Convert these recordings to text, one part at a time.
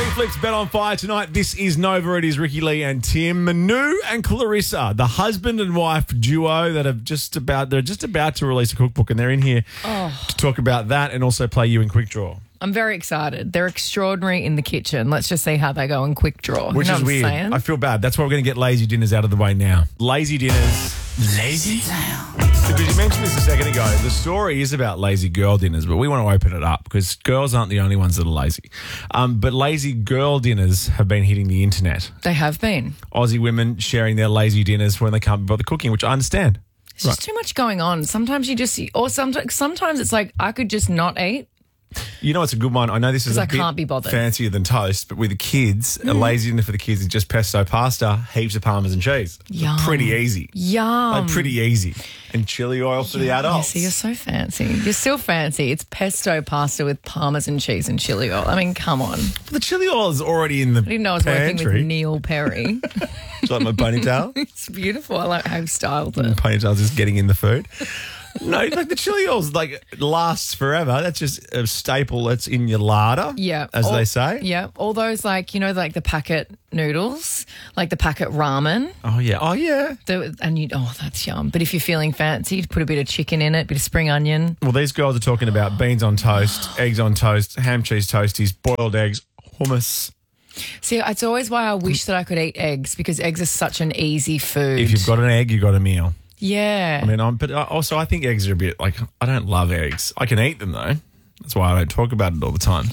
Flips Bet on Fire tonight. This is Nova. It is Ricky Lee and Tim. Manu and Clarissa, the husband and wife duo that have just about to release a cookbook, and they're in here to talk about that and also play you in Quick Draw. I'm very excited. They're extraordinary in the kitchen. Let's just see how they go in Quick Draw. Which is weird. I feel bad. That's why we're going to get lazy dinners out of the way now. Lazy dinners. Lazy Town. Because you mentioned this a second ago. The story is about lazy girl dinners, but we want to open it up because girls aren't the only ones that are lazy. But lazy girl dinners have been hitting the internet. They have been. Aussie women sharing their lazy dinners when they can't bother cooking, which I understand. It's just too much going on. Sometimes you just, or sometimes it's like I could just not eat. You know, it's a good one. I know this is a bit can't be bothered. fancier than toast, but with the kids, a lazy dinner for the kids is just pesto pasta, heaps of parmesan cheese. Yum. Pretty easy. Yum. Like pretty easy. And chili oil for the adults. Yes, you're so fancy. You're still fancy. It's pesto pasta with parmesan cheese and chili oil. I mean, come on. The chili oil is already in the I didn't know I was pantry. working with Neil Perry. Do you like my ponytail? It's beautiful. I like how you've styled it. Ponytail's just getting in the food. No, like the chili oil's like lasts forever. That's just a staple that's in your larder, as they say. Yeah, all those like the packet noodles, like the packet ramen. Oh yeah. That's yum. But if you're feeling fancy, you put a bit of chicken in it, a bit of spring onion. Well, these girls are talking about beans on toast, eggs on toast, ham cheese toasties, boiled eggs, hummus. See, it's always why I wish that I could eat eggs because eggs are such an easy food. If you've got an egg, you've got a meal. Yeah. I mean, but also I think eggs are a bit like, I don't love eggs. I can eat them though. That's why I don't talk about it all the time.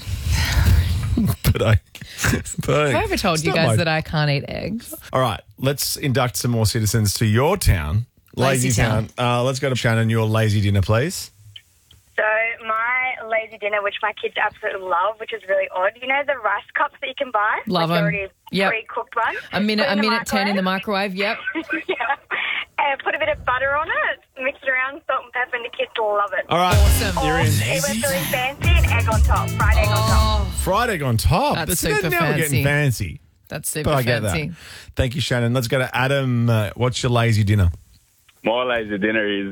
But have I ever told you guys that I can't eat eggs? All right, let's induct some more citizens to your town. Lazy town. Let's go to Shannon, your lazy dinner, please. So my lazy dinner, which my kids absolutely love, which is really odd. You know the rice cups that you can buy? Love them. Already pre-cooked one. A minute 10 in the microwave, yep. Yeah. And put a bit of butter on it, mix it around, salt and pepper, and the kids love it. All right. Awesome. You're in. It was really fancy, and egg on top, fried egg on top. Fried egg on top. That's super now fancy. We're getting fancy. That's super But I get fancy. that. Thank you, Shannon. Let's go to Adam. What's your lazy dinner? My lazy dinner is,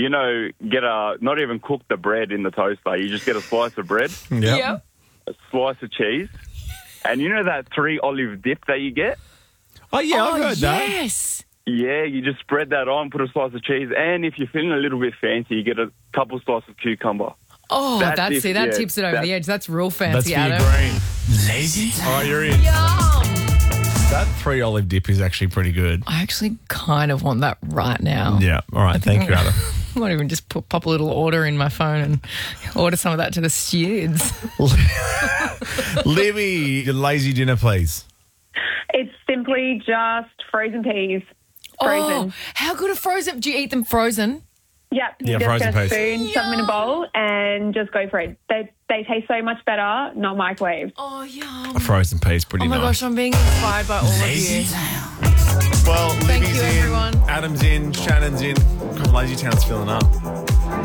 not even cook the bread in the toaster. You just get a slice of bread, Yep. a slice of cheese, and you know that 3 olive dip that you get? Oh, yeah, I've heard that. Yes. Yeah, you just spread that on, put a slice of cheese, and if you're feeling a little bit fancy, you get a couple slices of cucumber. Oh, that tips it over the edge. That's real That's fancy, for your Adam. green. Lazy Town. All right, you're in. Yum. That 3 olive dip is actually pretty good. I actually kind of want that right now. Yeah. All right. Thank you, Adam. I might even just pop a little order in my phone and order some of that to the stewards. Libby, your lazy dinner, please. It's simply just frozen peas. Frozen. Oh, how good are frozen? Do you eat them frozen? Yep. Yeah, just frozen get a peas. spoon, shove them in a bowl, and just go for it. They taste so much better, not microwaved. Oh, yum. A frozen pea's pretty Oh, my nice. gosh, I'm being inspired by all of Lazy you. Town. Well, Thank Libby's you, in, everyone. Adam's in, Shannon's in. God, Lazy Town's filling up.